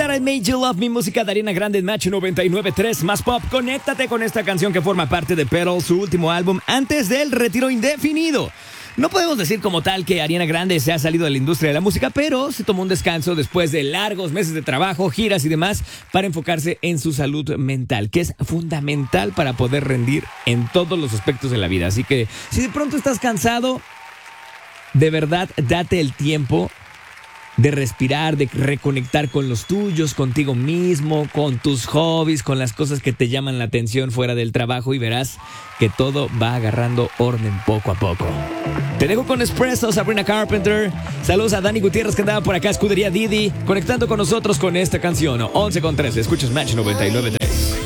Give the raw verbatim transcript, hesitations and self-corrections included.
escuchar I Made You Love Me, música de Ariana Grande en Match noventa y nueve punto tres más pop. Conéctate con esta canción que forma parte de Pearl, su último álbum antes del retiro indefinido. No podemos decir como tal que Ariana Grande se ha salido de la industria de la música, pero se tomó un descanso después de largos meses de trabajo, giras y demás para enfocarse en su salud mental, que es fundamental para poder rendir en todos los aspectos de la vida. Así que si de pronto estás cansado, de verdad date el tiempo de respirar, de reconectar con los tuyos, contigo mismo, con tus hobbies, con las cosas que te llaman la atención fuera del trabajo y verás que todo va agarrando orden poco a poco. Te dejo con Espresso, Sabrina Carpenter. Saludos a Dani Gutiérrez que andaba por acá, Escudería Didi, conectando con nosotros con esta canción. once con trece, escuchas Match noventa y nueve punto tres.